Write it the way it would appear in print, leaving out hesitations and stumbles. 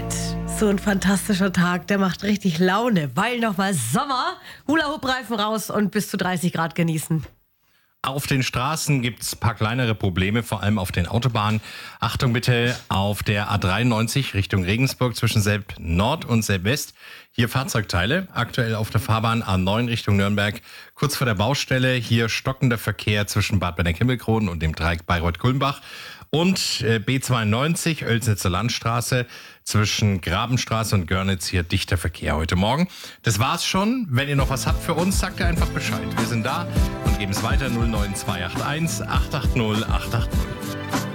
So ein fantastischer Tag, der macht richtig Laune, weil nochmal Sommer, Hula-Hoop-Reifen raus und bis zu 30 Grad genießen. Auf den Straßen gibt's ein paar kleinere Probleme, vor allem auf den Autobahnen. Achtung bitte auf der A93 Richtung Regensburg zwischen Selb Nord und Selb West. Hier Fahrzeugteile, aktuell auf der Fahrbahn A9 Richtung Nürnberg. Kurz vor der Baustelle, hier stockender Verkehr zwischen Bad Berneck-Himmelkroden und dem Dreieck Bayreuth-Kulmbach. Und B92 Oelsnitzer Landstraße zwischen Grabenstraße und Görnitz, hier dichter Verkehr heute Morgen. Das war's schon. Wenn ihr noch was habt für uns, sagt ihr einfach Bescheid. Wir sind da und geben es weiter 09281 880 880.